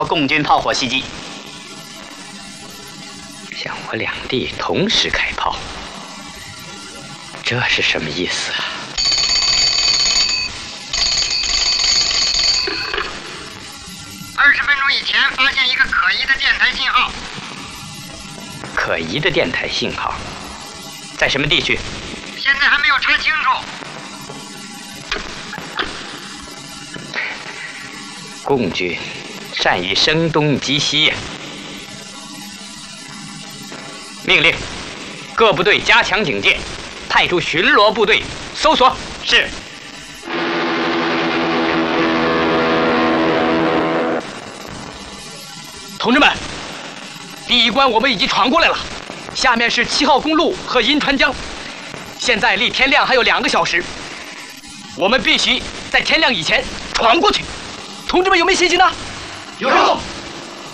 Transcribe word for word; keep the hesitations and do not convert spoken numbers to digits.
共军炮火袭击。 向我两地同时开炮，这是什么意思啊？ 二十分钟以前发现一个可疑的电台信号。 可疑的电台信号，在什么地区？ 现在还没有查清楚。 共军善于声东击西呀！命令各部队加强警戒，派出巡逻部队搜索。 是。 同志们，第一关我们已经闯过来了，下面是七号公路和银川江。现在离天亮还有两个小时，我们必须在天亮以前闯过去。同志们有没有信心呢？ 有。